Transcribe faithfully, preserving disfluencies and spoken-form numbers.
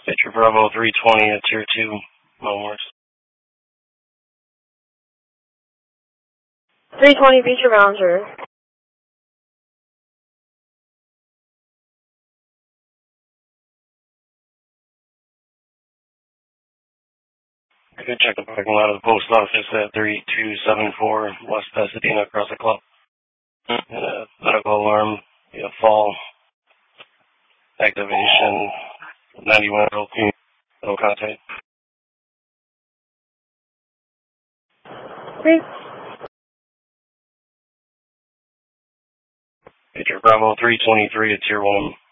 Victor Bravo three twenty at Tier two, Mountain three twenty Beecher Bouncer. Good, check the parking lot of the post office at three two seven four West Pasadena across the club. And a medical alarm, yeah, fall, activation, ninety-one year old female, no contact. Three. Victor Bravo three twenty-three at Tier one.